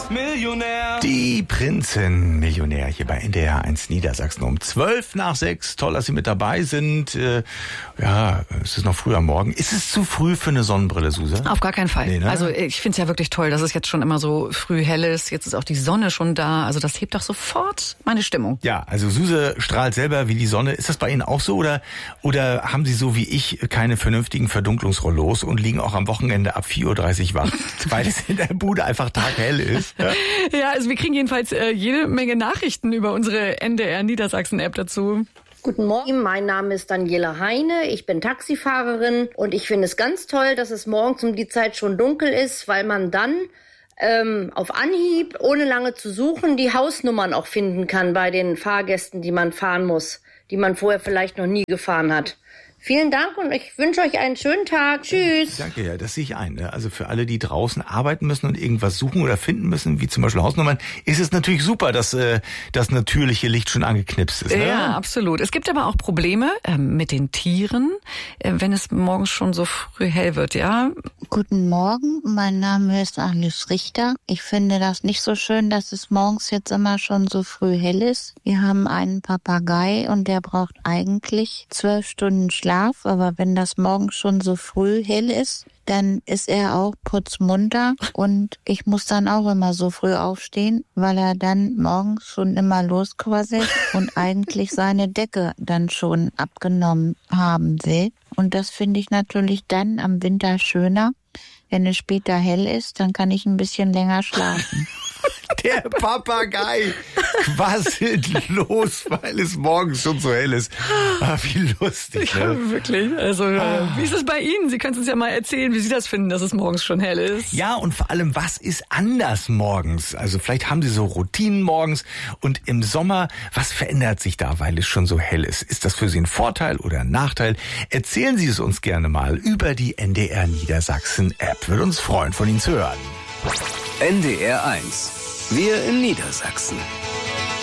Millionär. Die Prinzen Millionär hier bei NDR 1 Niedersachsen um 5:12. Toll, dass Sie mit dabei sind. Es ist noch früh am Morgen. Ist es zu früh für eine Sonnenbrille, Suse? Auf gar keinen Fall. Nee, ne? Also ich finde es ja wirklich toll, dass es jetzt schon immer so früh hell ist. Jetzt ist auch die Sonne schon da. Also das hebt doch sofort meine Stimmung. Ja, also Suse strahlt selber wie die Sonne. Ist das bei Ihnen auch so oder haben Sie so wie ich keine vernünftigen Verdunklungsrollos und liegen auch am Wochenende ab 4:30 Uhr wach, weil es in der Bude einfach taghell ist? Ja, also wir kriegen jedenfalls jede Menge Nachrichten über unsere NDR Niedersachsen-App dazu. Guten Morgen, mein Name ist Daniela Heine, ich bin Taxifahrerin und ich finde es ganz toll, dass es morgens um die Zeit schon dunkel ist, weil man dann auf Anhieb, ohne lange zu suchen, die Hausnummern auch finden kann bei den Fahrgästen, die man fahren muss, die man vorher vielleicht noch nie gefahren hat. Vielen Dank und ich wünsche euch einen schönen Tag. Tschüss. Danke, ja, das sehe ich ein. Also für alle, die draußen arbeiten müssen und irgendwas suchen oder finden müssen, wie zum Beispiel Hausnummern, ist es natürlich super, dass das natürliche Licht schon angeknipst ist. Ne? Ja, absolut. Es gibt aber auch Probleme mit den Tieren, wenn es morgens schon so früh hell wird, ja? Guten Morgen, mein Name ist Agnes Richter. Ich finde das nicht so schön, dass es morgens jetzt immer schon so früh hell ist. Wir haben einen Papagei und der braucht eigentlich 12 Stunden Schlaf, aber wenn das morgens schon so früh hell ist, dann ist er auch putzmunter und ich muss dann auch immer so früh aufstehen, weil er dann morgens schon immer losquasselt und eigentlich seine Decke dann schon abgenommen haben will. Und das finde ich natürlich dann am Winter schöner. Wenn es später hell ist, dann kann ich ein bisschen länger schlafen. Der Papagei quasselt los, weil es morgens schon so hell ist. Ah, wie lustig, ne? Ja, wirklich. Also, wie ist es bei Ihnen? Sie können uns ja mal erzählen, wie Sie das finden, dass es morgens schon hell ist. Ja, und vor allem, was ist anders morgens? Also vielleicht haben Sie so Routinen morgens und im Sommer, was verändert sich da, weil es schon so hell ist? Ist das für Sie ein Vorteil oder ein Nachteil? Erzählen Sie es uns gerne mal über die NDR Niedersachsen App. Würde uns freuen, von Ihnen zu hören. NDR 1. Wir in Niedersachsen.